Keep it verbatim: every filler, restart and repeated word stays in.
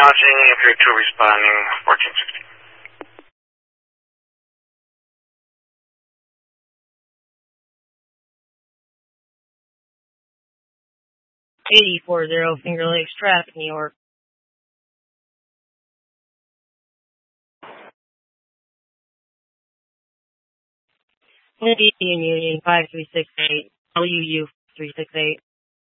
Acknowledging if you're two responding, fourteen sixty. eighty forty Finger Lakes traffic, New York. Indian Union five three six eight, L U U three six eight.